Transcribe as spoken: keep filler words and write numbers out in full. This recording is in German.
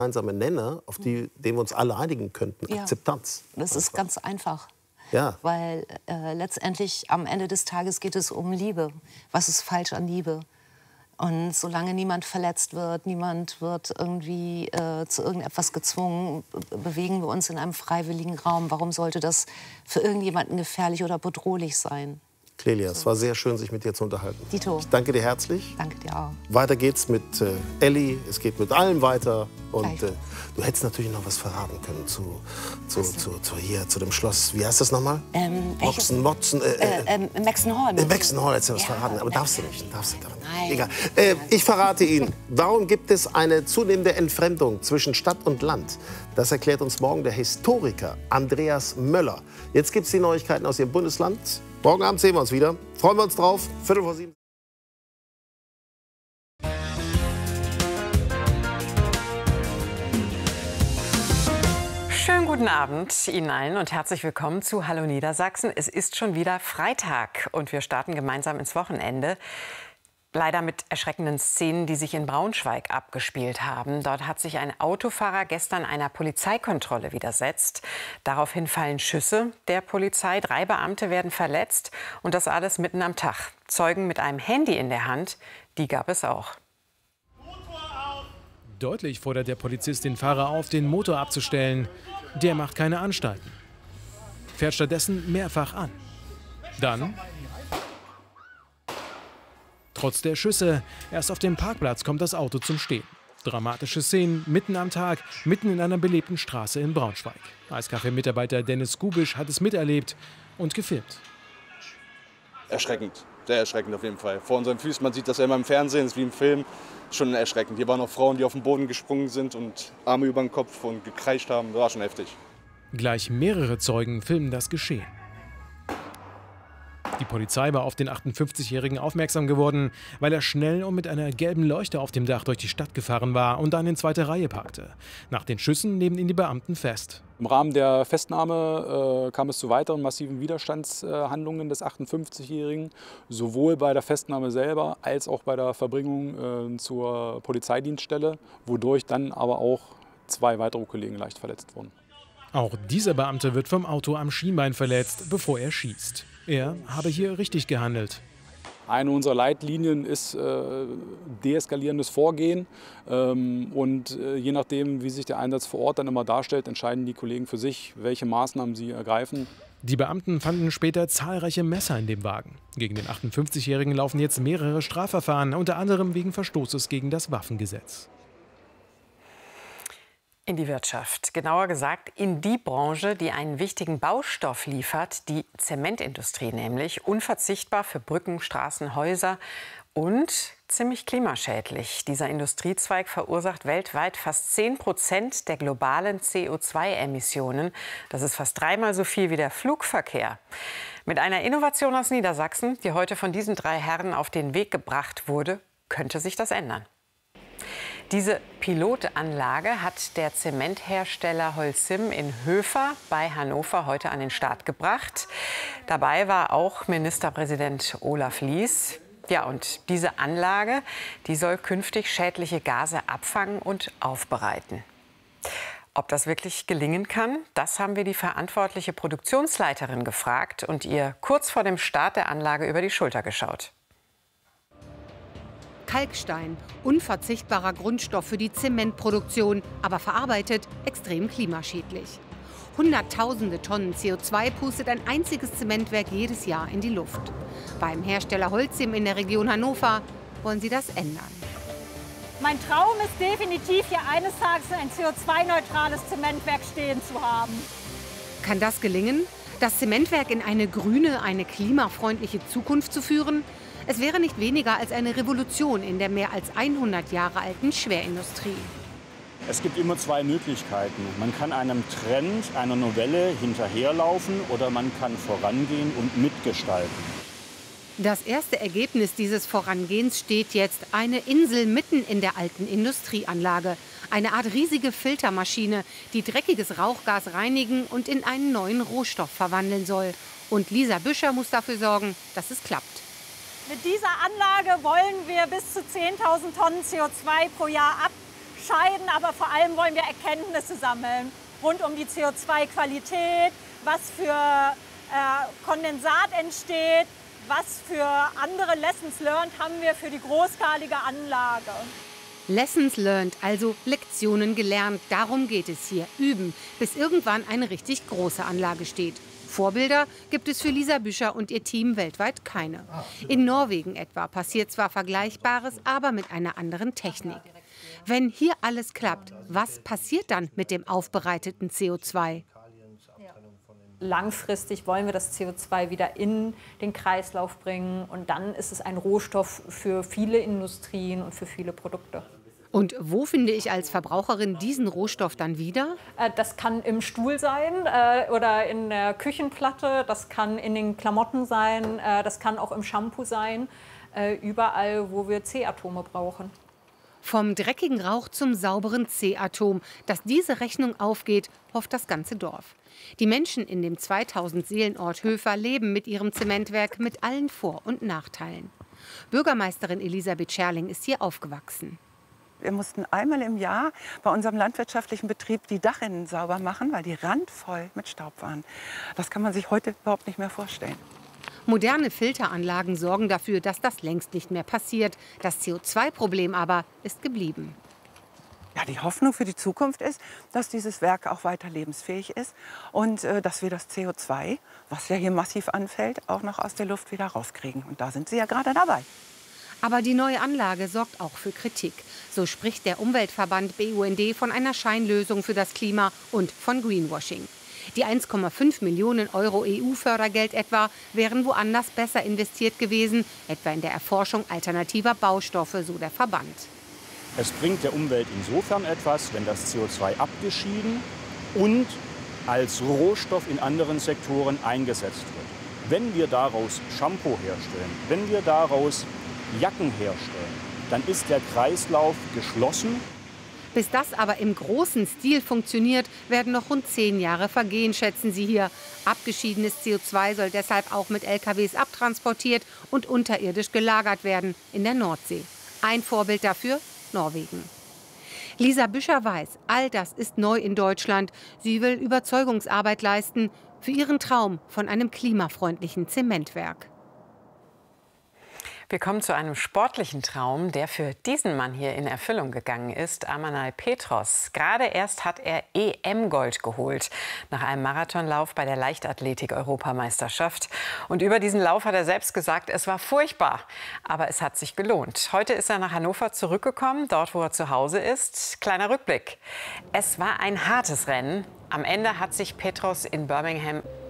gemeinsame Nenner, auf die, den wir uns alle einigen könnten. Ja. Akzeptanz. Das ist ganz einfach. Ja. Weil äh, letztendlich am Ende des Tages geht es um Liebe. Was ist falsch an Liebe? Und solange niemand verletzt wird, niemand wird irgendwie äh, zu irgendetwas gezwungen, bewegen wir uns in einem freiwilligen Raum. Warum sollte das für irgendjemanden gefährlich oder bedrohlich sein? Clelia, es war sehr schön, sich mit dir zu unterhalten. Dito. Ich danke dir herzlich. Danke dir auch. Weiter geht's mit äh, Elli, es geht mit allem weiter. Und äh, du hättest natürlich noch was verraten können zu, zu, zu, zu, hier, zu dem Schloss. Wie heißt das nochmal? Ähm, Moxen, Motzen, äh, äh, äh, äh, Maxon Hall. In Maxon Hall hättest du was ja, verraten, aber äh, darfst du nicht. Darfst du nicht. Nein. Egal. Äh, ich verrate Ihnen, warum gibt es eine zunehmende Entfremdung zwischen Stadt und Land? Das erklärt uns morgen der Historiker Andreas Möller. Jetzt gibt es die Neuigkeiten aus Ihrem Bundesland. Morgen Abend sehen wir uns wieder. Freuen wir uns drauf. Viertel vor sieben. Schönen guten Abend Ihnen allen und herzlich willkommen zu Hallo Niedersachsen. Es ist schon wieder Freitag und wir starten gemeinsam ins Wochenende. Leider mit erschreckenden Szenen, die sich in Braunschweig abgespielt haben. Dort hat sich ein Autofahrer gestern einer Polizeikontrolle widersetzt. Daraufhin fallen Schüsse der Polizei. Drei Beamte werden verletzt. Und das alles mitten am Tag. Zeugen mit einem Handy in der Hand, die gab es auch. Deutlich fordert der Polizist den Fahrer auf, den Motor abzustellen. Der macht keine Anstalten. Fährt stattdessen mehrfach an. Dann... Trotz der Schüsse, erst auf dem Parkplatz kommt das Auto zum Stehen. Dramatische Szenen mitten am Tag, mitten in einer belebten Straße in Braunschweig. Eiskaffee-Mitarbeiter Dennis Gubisch hat es miterlebt und gefilmt. Erschreckend, sehr erschreckend auf jeden Fall. Vor unseren Füßen, man sieht das ja immer im Fernsehen, ist wie im Film, schon erschreckend. Hier waren auch Frauen, die auf den Boden gesprungen sind und Arme über den Kopf und gekreischt haben, das war schon heftig. Gleich mehrere Zeugen filmen das Geschehen. Die Polizei war auf den achtundfünfzigjährigen aufmerksam geworden, weil er schnell und mit einer gelben Leuchte auf dem Dach durch die Stadt gefahren war und dann in zweite Reihe parkte. Nach den Schüssen nehmen ihn die Beamten fest. Im Rahmen der Festnahme äh, kam es zu weiteren massiven Widerstandshandlungen des achtundfünfzigjährigen, sowohl bei der Festnahme selber als auch bei der Verbringung äh, zur Polizeidienststelle, wodurch dann aber auch zwei weitere Kollegen leicht verletzt wurden. Auch dieser Beamte wird vom Auto am Schienbein verletzt, bevor er schießt. Er habe hier richtig gehandelt. Eine unserer Leitlinien ist äh, deeskalierendes Vorgehen. Ähm, und äh, je nachdem, wie sich der Einsatz vor Ort dann immer darstellt, entscheiden die Kollegen für sich, welche Maßnahmen sie ergreifen. Die Beamten fanden später zahlreiche Messer in dem Wagen. Gegen den achtundfünfzigjährigen laufen jetzt mehrere Strafverfahren, unter anderem wegen Verstoßes gegen das Waffengesetz. In die Wirtschaft, genauer gesagt in die Branche, die einen wichtigen Baustoff liefert, die Zementindustrie nämlich, unverzichtbar für Brücken, Straßen, Häuser und ziemlich klimaschädlich. Dieser Industriezweig verursacht weltweit fast zehn Prozent der globalen C O zwei Emissionen. Das ist fast dreimal so viel wie der Flugverkehr. Mit einer Innovation aus Niedersachsen, die heute von diesen drei Herren auf den Weg gebracht wurde, könnte sich das ändern. Diese Pilotanlage hat der Zementhersteller Holcim in Höfer bei Hannover heute an den Start gebracht. Dabei war auch Ministerpräsident Olaf Lies. Ja, und diese Anlage, die soll künftig schädliche Gase abfangen und aufbereiten. Ob das wirklich gelingen kann, das haben wir die verantwortliche Produktionsleiterin gefragt und ihr kurz vor dem Start der Anlage über die Schulter geschaut. Kalkstein, unverzichtbarer Grundstoff für die Zementproduktion, aber verarbeitet extrem klimaschädlich. Hunderttausende Tonnen C O zwei pustet ein einziges Zementwerk jedes Jahr in die Luft. Beim Hersteller Holcim in der Region Hannover wollen sie das ändern. Mein Traum ist definitiv, hier eines Tages ein C O zwei neutrales Zementwerk stehen zu haben. Kann das gelingen? Das Zementwerk in eine grüne, eine klimafreundliche Zukunft zu führen? Es wäre nicht weniger als eine Revolution in der mehr als hundert Jahre alten Schwerindustrie. Es gibt immer zwei Möglichkeiten. Man kann einem Trend, einer Novelle hinterherlaufen oder man kann vorangehen und mitgestalten. Das erste Ergebnis dieses Vorangehens steht jetzt: eine Insel mitten in der alten Industrieanlage. Eine Art riesige Filtermaschine, die dreckiges Rauchgas reinigen und in einen neuen Rohstoff verwandeln soll. Und Lisa Büscher muss dafür sorgen, dass es klappt. Mit dieser Anlage wollen wir bis zu zehntausend Tonnen C O zwei pro Jahr unterscheiden, aber vor allem wollen wir Erkenntnisse sammeln rund um die C O zwei Qualität, was für äh, Kondensat entsteht, was für andere Lessons learned haben wir für die großskalige Anlage. Lessons learned, also Lektionen gelernt, darum geht es hier. Üben, bis irgendwann eine richtig große Anlage steht. Vorbilder gibt es für Lisa Büscher und ihr Team weltweit keine. In Norwegen etwa passiert zwar Vergleichbares, aber mit einer anderen Technik. Wenn hier alles klappt, was passiert dann mit dem aufbereiteten C O zwei? Langfristig wollen wir das C O zwei wieder in den Kreislauf bringen. Und dann ist es ein Rohstoff für viele Industrien und für viele Produkte. Und wo finde ich als Verbraucherin diesen Rohstoff dann wieder? Das kann im Stuhl sein oder in der Küchenplatte. Das kann in den Klamotten sein. Das kann auch im Shampoo sein. Überall, wo wir C-Atome brauchen. Vom dreckigen Rauch zum sauberen C-Atom. Dass diese Rechnung aufgeht, hofft das ganze Dorf. Die Menschen in dem zweitausend Seelenort Höfer leben mit ihrem Zementwerk mit allen Vor- und Nachteilen. Bürgermeisterin Elisabeth Scherling ist hier aufgewachsen. Wir mussten einmal im Jahr bei unserem landwirtschaftlichen Betrieb die Dachrinnen sauber machen, weil die randvoll mit Staub waren. Das kann man sich heute überhaupt nicht mehr vorstellen. Moderne Filteranlagen sorgen dafür, dass das längst nicht mehr passiert. Das C O zwei Problem aber ist geblieben. Ja, die Hoffnung für die Zukunft ist, dass dieses Werk auch weiter lebensfähig ist und äh, dass wir das C O zwei, was ja hier massiv anfällt, auch noch aus der Luft wieder rauskriegen. Und da sind Sie ja gerade dabei. Aber die neue Anlage sorgt auch für Kritik. So spricht der Umweltverband B U N D von einer Scheinlösung für das Klima und von Greenwashing. Die eins Komma fünf Millionen Euro E U-Fördergeld etwa wären woanders besser investiert gewesen, etwa in der Erforschung alternativer Baustoffe, so der Verband. Es bringt der Umwelt insofern etwas, wenn das C O zwei abgeschieden und als Rohstoff in anderen Sektoren eingesetzt wird. Wenn wir daraus Shampoo herstellen, wenn wir daraus Jacken herstellen, dann ist der Kreislauf geschlossen. Bis das aber im großen Stil funktioniert, werden noch rund zehn Jahre vergehen, schätzen sie hier. Abgeschiedenes C O zwei soll deshalb auch mit L K Ws abtransportiert und unterirdisch gelagert werden in der Nordsee. Ein Vorbild dafür Norwegen. Lisa Büscher weiß, all das ist neu in Deutschland. Sie will Überzeugungsarbeit leisten für ihren Traum von einem klimafreundlichen Zementwerk. Wir kommen zu einem sportlichen Traum, der für diesen Mann hier in Erfüllung gegangen ist, Amanal Petros. Gerade erst hat er E M-Gold geholt nach einem Marathonlauf bei der Leichtathletik-Europameisterschaft. Und über diesen Lauf hat er selbst gesagt, es war furchtbar, aber es hat sich gelohnt. Heute ist er nach Hannover zurückgekommen, dort wo er zu Hause ist. Kleiner Rückblick. Es war ein hartes Rennen. Am Ende hat sich Petros in Birmingham